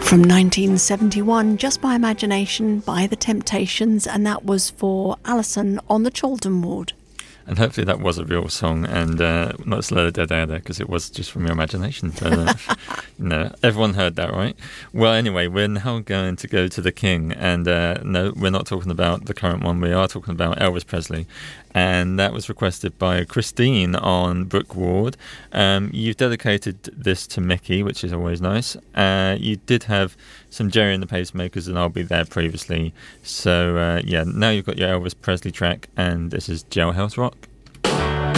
From 1971, Just by Imagination by The Temptations, and that was for Alison on the Chaldon ward. And hopefully that was a real song and not Slow the Dead Air there, because it was just from your imagination. So, everyone heard that, right? Well, anyway, we're now going to go to the King. And no, we're not talking about the current one. We are talking about Elvis Presley. And that was requested by Christine on Brook Ward. You've dedicated this to Mickey, which is always nice. You did have some Jerry and the Pacemakers and I'll Be There previously. So, now you've got your Elvis Presley track, and this is Jailhouse Rock.